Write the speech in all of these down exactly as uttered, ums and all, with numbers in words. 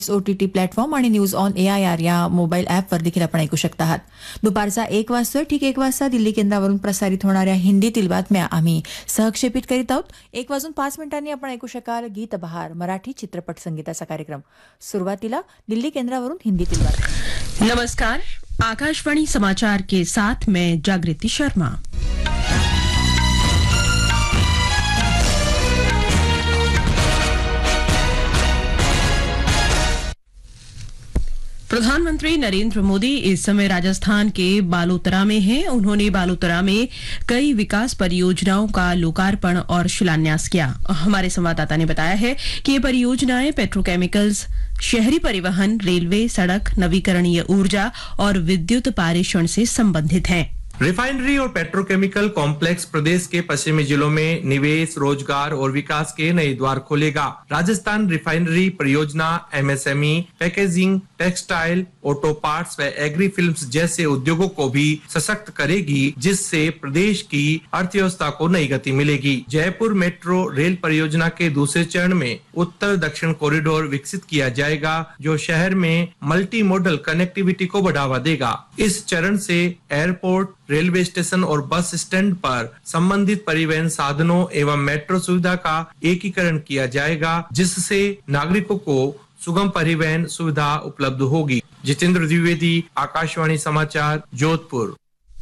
O T T platform आणि news on A I R या mobile ॲपवर देखील आपण ऐकू शकता आहात. दुपारचा एक वाजता ठीक एक वाजता दिल्ली केंद्रावरून प्रसारित होणाऱ्या हिंदीतील बातम्या आम्ही सहक्षेपित करीत आहोत. एक वाजून पाच मिनिटांनी आपण ऐकू शकाल गीत बहार मराठी चित्रपट संगीताचा कार्यक्रम. सुरुवातीला दिल्ली केंद्रावरून हिंदीतील बातम्या. नमस्कार, आकाशवाणी समाचार के साथ मैं जागृति शर्मा. प्रधानमंत्री नरेंद्र मोदी इस समय राजस्थान के बालोतरा में हैं. उन्होंने बालोतरा में कई विकास परियोजनाओं का लोकार्पण और शिलान्यास किया. हमारे संवाददाता ने बताया है कि ये परियोजनाएं पेट्रोकेमिकल्स, शहरी परिवहन, रेलवे, सड़क, नवीकरणीय ऊर्जा और विद्युत पारेषण से संबंधित हैं. रिफाइनरी और पेट्रोकेमिकल कॉम्प्लेक्स प्रदेश के पश्चिमी जिलों में निवेश, रोजगार और विकास के नए द्वार खोलेगा. राजस्थान रिफाइनरी परियोजना MSME, packaging, textile, auto parts व एग्री फिल्म्स जैसे उद्योगों को भी सशक्त करेगी, जिससे प्रदेश की अर्थव्यवस्था को नई गति मिलेगी. जयपुर मेट्रो रेल परियोजना के दूसरे चरण में उत्तर दक्षिण कॉरिडोर विकसित किया जाएगा, जो शहर में मल्टी मॉडल कनेक्टिविटी को बढ़ावा देगा. इस चरण से एयरपोर्ट, रेलवे स्टेशन और बस स्टैंड पर संबंधित परिवहन साधनों एवं मेट्रो सुविधा का एकीकरण किया जाएगा, जिससे नागरिकों को सुगम परिवहन सुविधा उपलब्ध होगी. जितेंद्र द्विवेदी, आकाशवाणी समाचार, जोधपुर.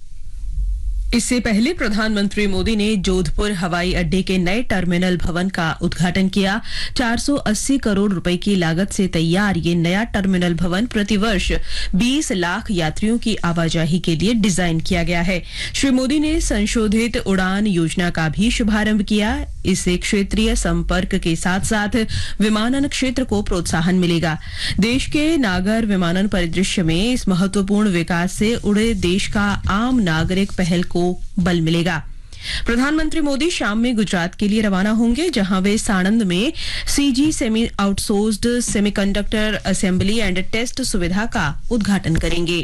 इससे पहले प्रधानमंत्री मोदी ने जोधपुर हवाई अड्डे के नए टर्मिनल भवन का उद्घाटन किया. चार सौ अस्सी करोड़ रुपए की लागत से तैयार ये नया टर्मिनल भवन प्रतिवर्ष बीस लाख यात्रियों की आवाजाही के लिए डिजाइन किया गया है. श्री मोदी ने संशोधित उड़ान योजना का भी शुभारंभ किया. इससे क्षेत्रीय संपर्क के साथ साथ विमानन क्षेत्र को प्रोत्साहन मिलेगा. देश के नागर विमानन परिदृश्य में इस महत्वपूर्ण विकास से उड़े देश का आम नागरिक पहल को बल मिलेगा. प्रधानमंत्री मोदी शाम में गुजरात के लिए रवाना होंगे, जहां वे साणंद में CG semi outsourced semiconductor assembly and test सुविधा का उद्घाटन करेंगे.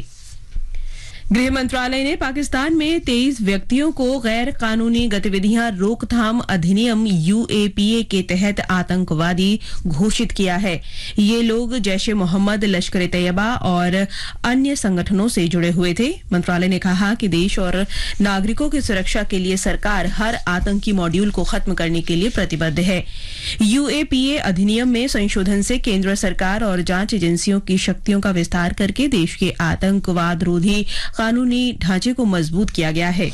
गृह मंत्रालय ने पाकिस्तान में तेईस व्यक्तियों को गैर कानूनी गतिविधियां रोकथाम अधिनियम यूएपीए के तहत आतंकवादी घोषित किया है. ये लोग जैश ए मोहम्मद, लश्कर ए तैयबा और अन्य संगठनों से जुड़े हुए थे. मंत्रालय ने कहा कि देश और नागरिकों की सुरक्षा के लिए सरकार हर आतंकी मॉड्यूल को खत्म करने के लिए प्रतिबद्ध है. यूएपीए अधिनियम में संशोधन से केंद्र सरकार और जांच एजेंसियों की शक्तियों का विस्तार करके देश के आतंकवाद रोधी कानूनी ढांचे को मजबूत किया गया है.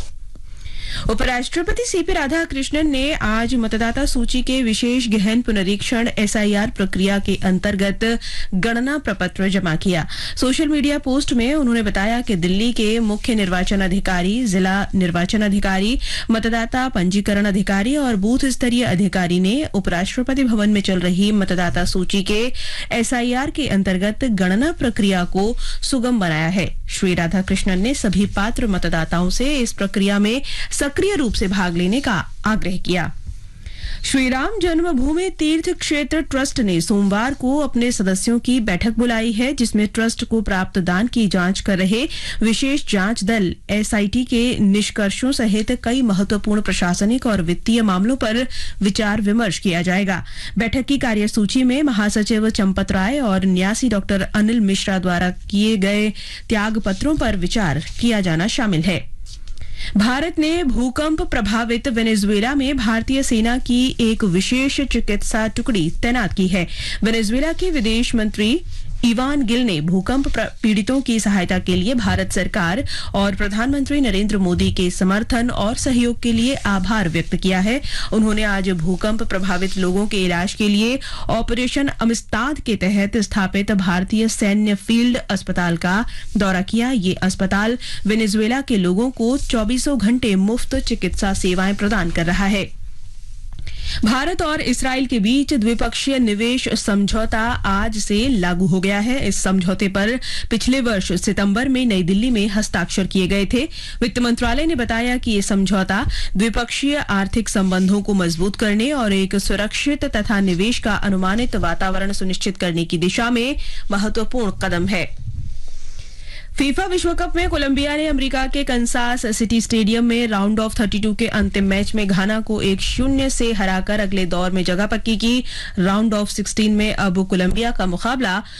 उपराष्ट्रपति सीपी राधाकृष्णन ने आज मतदाता सूची के विशेष गहन पुनरीक्षण एसआईआर प्रक्रिया के अंतर्गत गणना प्रपत्र जमा किया. सोशल मीडिया पोस्ट में उन्होंने बताया कि दिल्ली के मुख्य निर्वाचन अधिकारी, जिला निर्वाचन अधिकारी, मतदाता पंजीकरण अधिकारी और बूथ स्तरीय अधिकारी ने उपराष्ट्रपति भवन में चल रही मतदाता सूची के एसआईआर के अंतर्गत गणना प्रक्रिया को सुगम बनाया है. श्री राधाकृष्णन ने सभी पात्र मतदाताओं से इस प्रक्रिया में सक्रिय रूप से भाग लेने का आग्रह किया. श्री राम जन्मभूमि तीर्थ क्षेत्र ट्रस्ट ने सोमवार को अपने सदस्यों की बैठक बुलाई है, जिसमें ट्रस्ट को प्राप्त दान की जांच कर रहे विशेष जांच दल एसआईटी के निष्कर्षों सहित कई महत्वपूर्ण प्रशासनिक और वित्तीय मामलों पर विचार विमर्श किया जाएगा. बैठक की कार्यसूची में महासचिव चंपत राय और न्यासी डॉक्टर अनिल मिश्रा द्वारा किए गए त्याग पत्रों पर विचार किया जाना शामिल है. भारत ने भूकंप प्रभावित वेनेजुएला में भारतीय सेना की एक विशेष चिकित्सा टुकड़ी तैनात की है. वेनेजुएला के विदेश मंत्री इवान गिल ने भूकंप पीड़ितों की सहायता के लिए भारत सरकार और प्रधानमंत्री नरेंद्र मोदी के समर्थन और सहयोग के लिए आभार व्यक्त किया है. उन्होंने आज भूकंप प्रभावित लोगों के इलाज के लिए ऑपरेशन अमिस्ताद के तहत स्थापित भारतीय सैन्य फील्ड अस्पताल का दौरा किया. ये अस्पताल वेनेजुएला के लोगों को चौबीसों घंटे मुफ्त चिकित्सा सेवाएं प्रदान कर रहा है. भारत और इस्राएल के बीच द्विपक्षीय निवेश समझौता आज से लागू हो गया है. इस समझौते पर पिछले वर्ष सितंबर में नई दिल्ली में हस्ताक्षर किए गए थे. वित्त मंत्रालय ने बताया कि ये समझौता द्विपक्षीय आर्थिक संबंधों को मजबूत करने और एक सुरक्षित तथा निवेश का अनुमानित वातावरण सुनिश्चित करने की दिशा में महत्वपूर्ण कदम है. फीफा विश्व कप में कोलंबिया ने अमेरिका के कंसास सिटी स्टेडियम में राउंड ऑफ बत्तीस के अंतिम मैच में घाना को एक शून्य से हराकर अगले दौर में जगह पक्की की। राउंड ऑफ सोलह में अब कोलंबिया का मुकाबला